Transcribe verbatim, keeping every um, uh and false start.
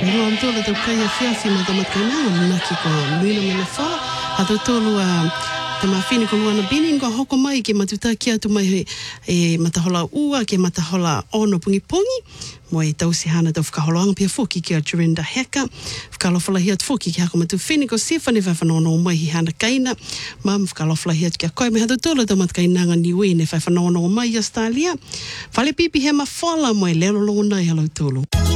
Ilo am tola tau kai a fiafi ma tamat kai nanga minaki ko mwina mena wha. A tau tolu a tama whini ko luana bini ko hoko mai ke matuta ki atu mai he e matahola ua ke matahola ono pungi pungi. Mo e tausi hana tau whakaholoanga pia fuki ki a Dorinda Heka. Whakalofalahi atu fuki ki hako matu whini ko Sifani whaiwhanono o mai hi hana kaina. Mam whakalofalahi atu ki a koe me hatu tola tamat kai nanga niwe ne whaiwhanono o mai i Australia. Whale pipi he mawhala mo e lero longo nai halau tolu.